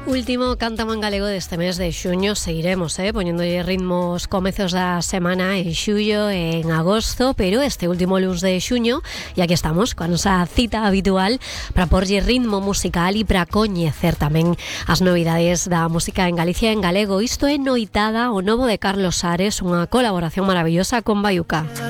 Último Cántamo en Galego deste mes de xuño. Seguiremos poñéndolle ritmos comezos da semana en xullo, en agosto, pero este último luns de xuño, e aquí estamos coa nosa cita habitual para porlle ritmo musical e para coñecer tamén as novidades da música en Galicia en galego. Isto é Noitada, o novo de Carlos Ares, unha colaboración maravillosa con Baiuca.